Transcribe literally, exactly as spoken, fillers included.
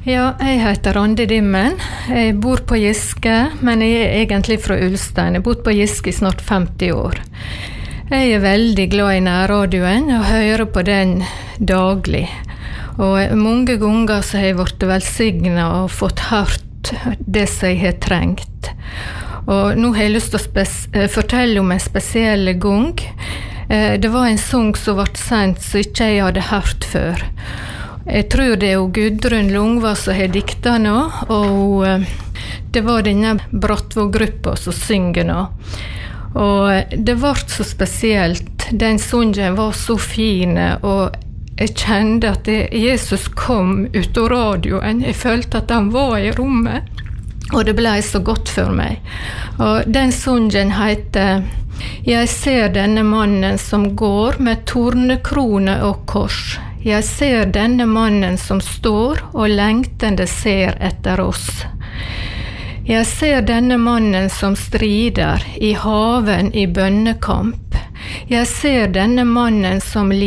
Ja, jeg heter Randi Dimmen. Jeg bor på Giske, men jeg er egentlig fra Ulstein. Jeg har bodd på Giske i snart femti år. Jeg er veldig glad i nærradioen og hører på den daglig. Og mange ganger så har jeg vært velsignet og fått hørt det som jeg har trengt. Og nå har jeg lyst til å spes- fortelle om en spesiell gang. Det var en sang som ble sendt som ikke jeg hadde hørt før. Jeg tror det er jo Gudrun Lungva som har dikta nå, og det var denne Brattvåg-gruppa som synger nå. Og det ble så spesielt. Den sangen var så fin, og jeg kjente at Jesus kom ut av radioen. Jeg følte at han var i rommet, og det ble så godt for meg. Og den sangen heter «Jeg ser denne mannen som går med tornekrone og kors. Jeg ser denne mannen som står og lengtende ser etter oss. Jeg ser denne mannen som strider i haven i bønnekamp. Jeg ser denne mannen som